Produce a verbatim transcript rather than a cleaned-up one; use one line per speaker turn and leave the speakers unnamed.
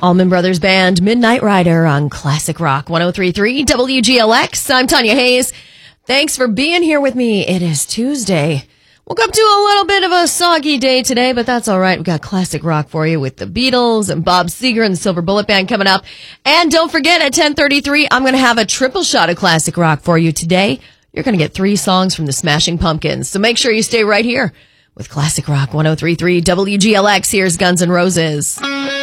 Allman Brothers Band, Midnight Rider on Classic Rock one oh three point three W G L X. I'm Tanya Hayes. Thanks for being here with me. It is Tuesday. Woke up to a little bit of a soggy day today, but that's all right. We got classic rock for you with the Beatles and Bob Seger and the Silver Bullet Band coming up. And don't forget, at ten thirty-three, I'm going to have a triple shot of classic rock for you today. You're going to get three songs from the Smashing Pumpkins. So make sure you stay right here with Classic Rock one oh three point three W G L X. Here's Guns N' Roses.